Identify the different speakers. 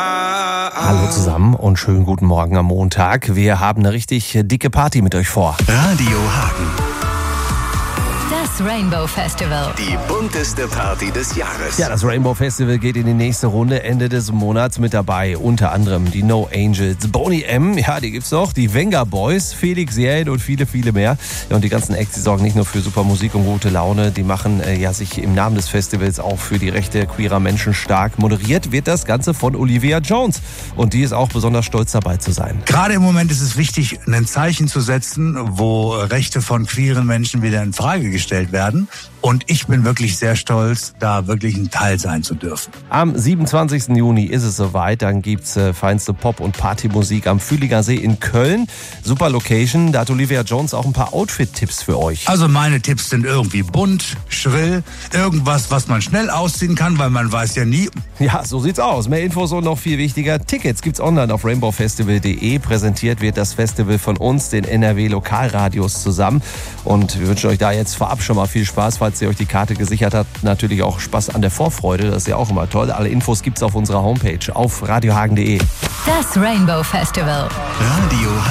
Speaker 1: Hallo zusammen und schönen guten Morgen am Montag. Wir haben eine richtig dicke Party mit euch vor.
Speaker 2: Radio Hagen.
Speaker 3: Das Rainbow Festival.
Speaker 2: Die bunteste Party des Jahres.
Speaker 1: Ja, das Rainbow Festival geht in die nächste Runde Ende des Monats mit dabei. Unter anderem die No Angels, Boney M, ja, die gibt's noch, die Venga Boys, Felix Jähn und viele, viele mehr. Ja, und die ganzen Acts, die sorgen nicht nur für super Musik und gute Laune, die machen sich im Namen des Festivals auch für die Rechte queerer Menschen stark. Moderiert wird das Ganze von Olivia Jones und die ist auch besonders stolz dabei zu sein.
Speaker 4: Gerade im Moment ist es wichtig, ein Zeichen zu setzen, wo Rechte von queeren Menschen wieder in Frage gestellt werden. Und ich bin wirklich sehr stolz, da wirklich ein Teil sein zu dürfen.
Speaker 1: Am 27. Juni ist es soweit. Dann gibt's feinste Pop- und Partymusik am Fühlinger See in Köln. Super Location. Da hat Olivia Jones auch ein paar Outfit-Tipps für euch.
Speaker 4: Also meine Tipps sind irgendwie bunt, schrill, irgendwas, was man schnell ausziehen kann, weil man weiß ja nie.
Speaker 1: Ja, so sieht's aus. Mehr Infos und noch viel wichtiger. Tickets gibt's online auf rainbowfestival.de. Präsentiert wird das Festival von uns, den NRW Lokalradios zusammen. Und wir wünschen euch da jetzt vorab schon mal viel Spaß, falls ihr euch die Karte gesichert habt. Natürlich auch Spaß an der Vorfreude, das ist ja auch immer toll. Alle Infos gibt's auf unserer Homepage auf radiohagen.de.
Speaker 3: Das Rainbow Festival.
Speaker 2: Radio